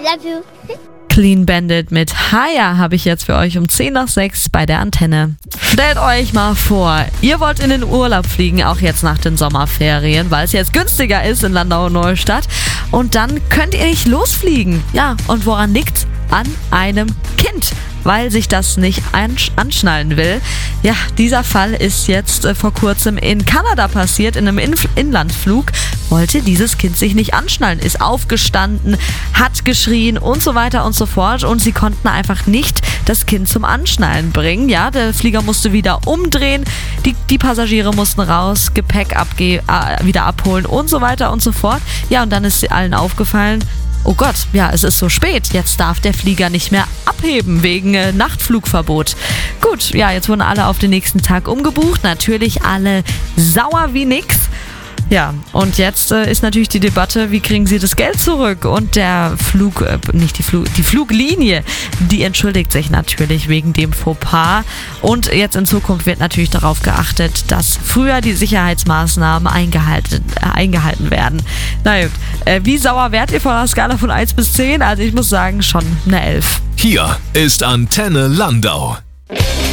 love you. Clean Bandit mit Haya habe ich jetzt für euch um 10:10 bei der Antenne. Stellt euch mal vor, ihr wollt in den Urlaub fliegen, auch jetzt nach den Sommerferien, weil es jetzt günstiger ist in Landau-Neustadt. Und dann könnt ihr nicht losfliegen. Ja, und woran liegt's? An einem Kind, weil sich das nicht anschnallen will. Ja, dieser Fall ist jetzt vor kurzem in Kanada passiert, in einem Inlandsflug. Wollte dieses Kind sich nicht anschnallen, ist aufgestanden, hat geschrien und so weiter und so fort. Und sie konnten einfach nicht das Kind zum Anschnallen bringen. Ja, der Flieger musste wieder umdrehen, die Passagiere mussten raus, Gepäck wieder abholen und so weiter und so fort. Ja, und dann ist allen aufgefallen, oh Gott, ja, es ist so spät. Jetzt darf der Flieger nicht mehr abheben wegen Nachtflugverbot. Gut, ja, jetzt wurden alle auf den nächsten Tag umgebucht. Natürlich alle sauer wie nix. Ja, und jetzt ist natürlich die Debatte, wie kriegen sie das Geld zurück? Und der die Fluglinie, die entschuldigt sich natürlich wegen dem Fauxpas. Und jetzt in Zukunft wird natürlich darauf geachtet, dass früher die Sicherheitsmaßnahmen eingehalten werden. Na gut, wie sauer wärt ihr von einer Skala von 1 bis 10? Also ich muss sagen, schon eine 11. Hier ist Antenne Landau.